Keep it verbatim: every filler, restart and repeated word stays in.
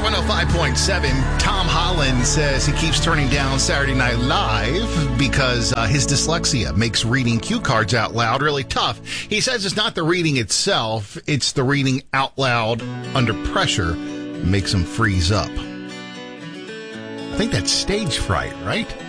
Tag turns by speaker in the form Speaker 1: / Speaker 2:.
Speaker 1: one oh five point seven. Tom Holland says he keeps turning down Saturday Night Live because uh, his dyslexia makes reading cue cards out loud really tough. He says it's not the reading itself, it's the reading out loud under pressure makes him freeze up. I think that's stage fright, right?